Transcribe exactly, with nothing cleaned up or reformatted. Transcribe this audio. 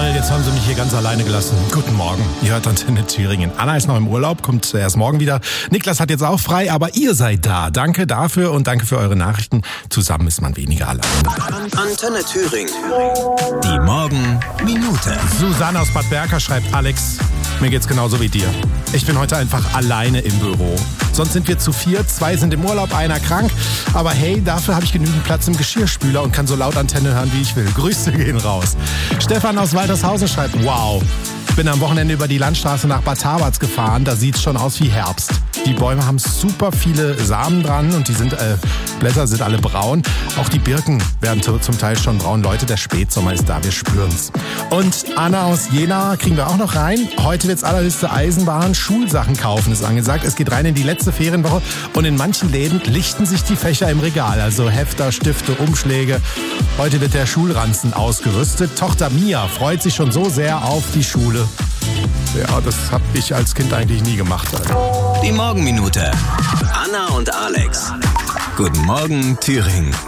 toll, jetzt haben sie mich hier ganz alleine gelassen. Guten Morgen, ihr hört Antenne Thüringen. Anna ist noch im Urlaub, kommt erst morgen wieder. Niklas hat jetzt auch frei, aber ihr seid da. Danke dafür und danke für eure Nachrichten. Zusammen ist man weniger allein. Antenne Thüringen. Die Morgenminute. Susanne aus Bad Berka schreibt: Alex, mir geht's genauso wie dir. Ich bin heute einfach alleine im Büro. Sonst sind wir zu vier, zwei sind im Urlaub, einer krank. Aber hey, dafür habe ich genügend Platz im Geschirrspüler und kann so laut Antenne hören, wie ich will. Grüße gehen raus. Stefan aus Waltershausen schreibt: Wow, ich bin am Wochenende über die Landstraße nach Bad Haberts gefahren. Da sieht's schon aus wie Herbst. Die Bäume haben super viele Samen dran und die sind, äh, Blätter sind alle braun. Auch die Birken werden t- zum Teil schon braun. Leute, der Spätsommer ist da, wir spüren's. Und Anna aus Jena kriegen wir auch noch rein. Heute wird's allerhöchste Eisenbahn. Schulsachen kaufen ist angesagt. Es geht rein in die letzte Ferienwoche und in manchen Läden lichten sich die Fächer im Regal. Also Hefter, Stifte, Umschläge. Heute wird der Schulranzen ausgerüstet. Tochter Mia freut sich schon so sehr auf die Schule. Ja, das habe ich als Kind eigentlich nie gemacht. Die Morgenminute. Anna und Alex. Guten Morgen, Thüringen.